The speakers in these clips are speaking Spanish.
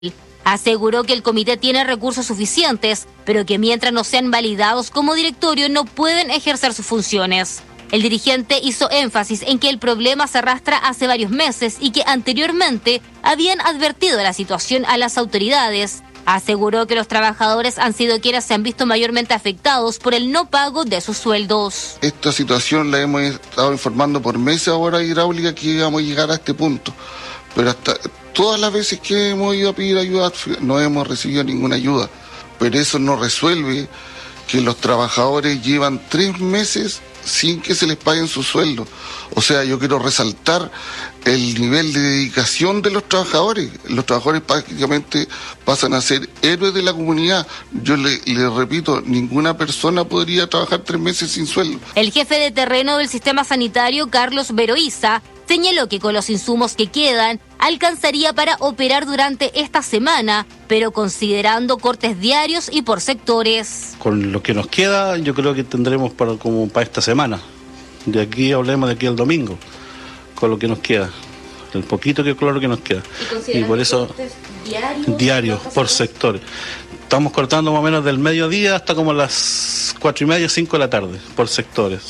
Aseguró que el comité tiene recursos suficientes, pero que mientras no sean validados como directorio no pueden ejercer sus funciones. El dirigente hizo énfasis en que el problema se arrastra hace varios meses y que anteriormente habían advertido de la situación a las autoridades. Aseguró que los trabajadores han sido quienes se han visto mayormente afectados por el no pago de sus sueldos. Esta situación la hemos estado informando por meses ahora a Hidráulica que íbamos a llegar a este punto, pero hasta todas las veces que hemos ido a pedir ayuda no hemos recibido ninguna ayuda, pero eso no resuelve que los trabajadores llevan 3 meses sin que se les paguen su sueldo. O sea, yo quiero resaltar el nivel de dedicación de los trabajadores. Los trabajadores prácticamente pasan a ser héroes de la comunidad. Yo le repito, ninguna persona podría trabajar 3 meses sin sueldo. El jefe de terreno del sistema sanitario, Carlos Veroiza, señaló que con los insumos que quedan, alcanzaría para operar durante esta semana, pero considerando cortes diarios y por sectores. Con lo que nos queda, yo creo que tendremos para esta semana. De aquí hablemos de aquí al domingo, con lo que nos queda. El poquito que claro que nos queda. Y por eso, diarios por sectores. Estamos cortando más o menos del mediodía hasta como las 4:30, 5 de la tarde, por sectores.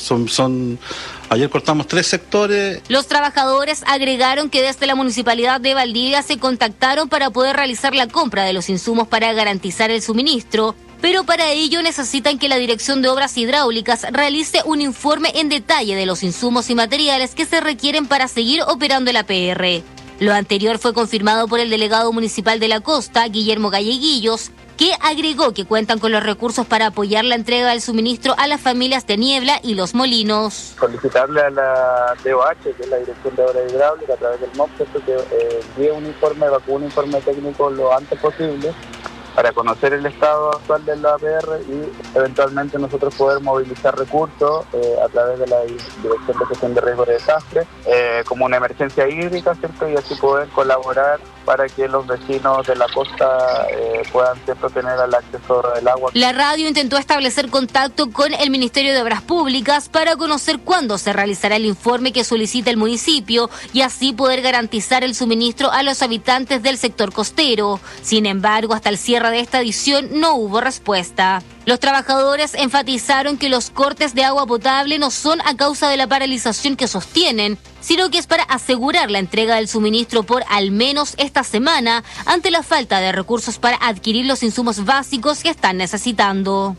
Ayer cortamos 3 sectores. Los trabajadores agregaron que desde la Municipalidad de Valdivia se contactaron para poder realizar la compra de los insumos para garantizar el suministro, pero para ello necesitan que la Dirección de Obras Hidráulicas realice un informe en detalle de los insumos y materiales que se requieren para seguir operando el APR. Lo anterior fue confirmado por el delegado municipal de la Costa, Guillermo Galleguillos, que agregó que cuentan con los recursos para apoyar la entrega del suministro a las familias de Niebla y Los Molinos. Solicitarle a la DOH, que es la Dirección de Obras Hidráulicas, a través del MOP, que envíe un informe técnico lo antes posible para conocer el estado actual del APR y eventualmente nosotros poder movilizar recursos a través de la Dirección de Gestión de Riesgos de Desastre como una emergencia hídrica, ¿cierto? Y así poder colaborar para que los vecinos de la costa puedan, ¿cierto?, tener el acceso al agua. La radio intentó establecer contacto con el Ministerio de Obras Públicas para conocer cuándo se realizará el informe que solicita el municipio y así poder garantizar el suministro a los habitantes del sector costero. Sin embargo, hasta el cierre de esta edición no hubo respuesta. Los trabajadores enfatizaron que los cortes de agua potable no son a causa de la paralización que sostienen, sino que es para asegurar la entrega del suministro por al menos esta semana ante la falta de recursos para adquirir los insumos básicos que están necesitando.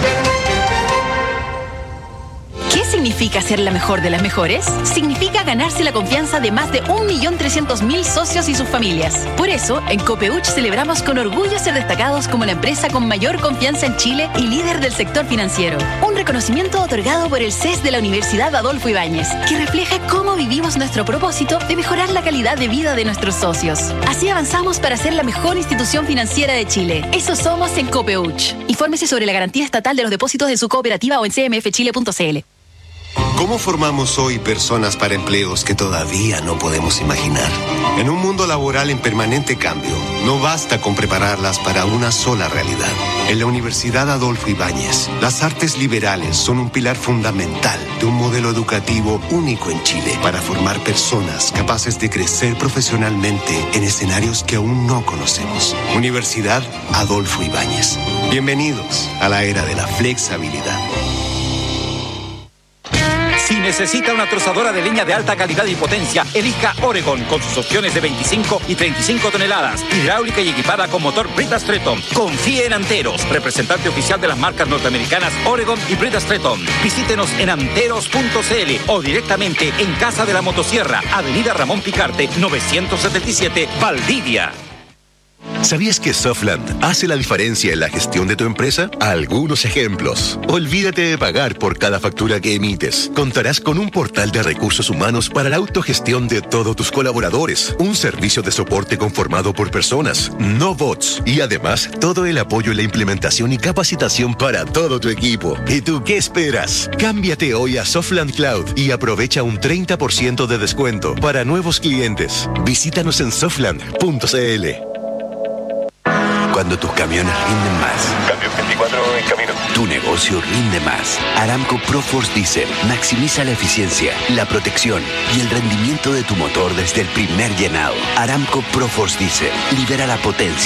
¿Qué significa ser la mejor de las mejores? Significa ganarse la confianza de más de 1.300.000 socios y sus familias. Por eso, en Copeuch celebramos con orgullo ser destacados como la empresa con mayor confianza en Chile y líder del sector financiero. Un reconocimiento otorgado por el CES de la Universidad Adolfo Ibáñez, que refleja cómo vivimos nuestro propósito de mejorar la calidad de vida de nuestros socios. Así avanzamos para ser la mejor institución financiera de Chile. Eso somos en Copeuch. Infórmese sobre la garantía estatal de los depósitos de su cooperativa o en cmfchile.cl. ¿Cómo formamos hoy personas para empleos que todavía no podemos imaginar? En un mundo laboral en permanente cambio, no basta con prepararlas para una sola realidad. En la Universidad Adolfo Ibáñez, las artes liberales son un pilar fundamental de un modelo educativo único en Chile para formar personas capaces de crecer profesionalmente en escenarios que aún no conocemos. Universidad Adolfo Ibáñez. Bienvenidos a la era de la flexibilidad. Si necesita una trozadora de leña de alta calidad y potencia, elija Oregon con sus opciones de 25 y 35 toneladas, hidráulica y equipada con motor Brita Stretton. Confíe en Anteros, representante oficial de las marcas norteamericanas Oregon y Brita Stretton. Visítenos en anteros.cl o directamente en Casa de la Motosierra, Avenida Ramón Picarte, 977, Valdivia. ¿Sabías que Softland hace la diferencia en la gestión de tu empresa? Algunos ejemplos. Olvídate de pagar por cada factura que emites. Contarás con un portal de recursos humanos para la autogestión de todos tus colaboradores. Un servicio de soporte conformado por personas, no bots. Y además, todo el apoyo en la implementación y capacitación para todo tu equipo. ¿Y tú qué esperas? Cámbiate hoy a Softland Cloud y aprovecha un 30% de descuento para nuevos clientes. Visítanos en softland.cl. cuando tus camiones rinden más. Cambio 24 en camino. Tu negocio rinde más. Aramco ProForce Diesel maximiza la eficiencia, la protección y el rendimiento de tu motor desde el primer llenado. Aramco ProForce Diesel libera la potencia